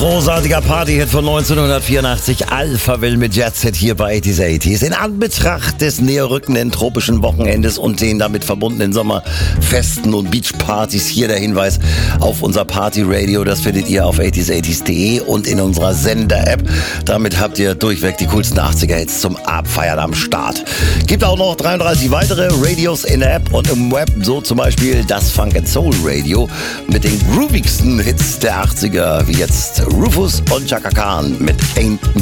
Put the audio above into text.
Großartiger Partyhit von 1984, Alphaville mit Jet Set hier bei 80s. In Anbetracht des näher rückenden tropischen Wochenendes und den damit verbundenen Sommerfesten und Beachpartys hier der Hinweis auf unser Partyradio. Das findet ihr auf 80s80s.de und in unserer Sender-App. Damit habt ihr durchweg die coolsten 80er-Hits zum Abfeiern am Start. Gibt auch noch 33 weitere Radios in der App und im Web, so zum Beispiel das Funk & Soul Radio mit den groovigsten Hits der 80er, wie jetzt Rufus und Chaka Khan mit Ain't